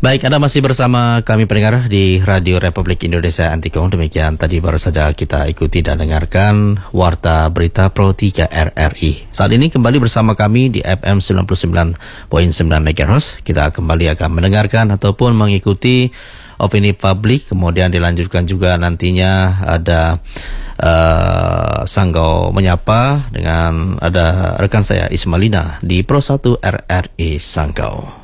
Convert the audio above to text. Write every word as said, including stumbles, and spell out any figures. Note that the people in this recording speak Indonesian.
Baik, Anda masih bersama kami pendengar di Radio Republik Indonesia Antikong. Demikian tadi baru saja kita ikuti dan dengarkan Warta Berita Pro tiga R R I. Saat ini kembali bersama kami di F M sembilan puluh sembilan koma sembilan MHz. Kita kembali akan mendengarkan ataupun mengikuti opini publik. Kemudian dilanjutkan juga nantinya ada uh, Sanggau Menyapa dengan ada rekan saya Ismalina di Pro satu R R I Sanggau.